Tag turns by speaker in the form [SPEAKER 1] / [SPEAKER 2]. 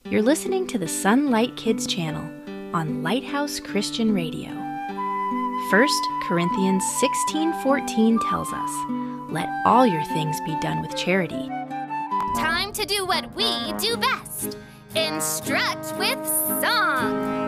[SPEAKER 1] You're listening to the Sunlight Kids channel on Lighthouse Christian Radio. 1 Corinthians 16:14 tells us, "Let all your things be done with charity."
[SPEAKER 2] Time to do what we do best. Instruct with song.